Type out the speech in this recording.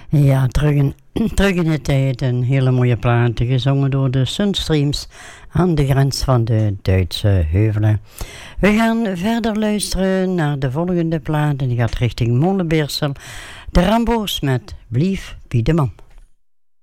Ja, terug in de tijd. Een hele mooie plaat, gezongen door de Sunstreams aan de grens van de Duitse heuvelen. We gaan verder luisteren naar de volgende plaat en die gaat richting Molenbeersel. De Rambo's met Blief bij de man.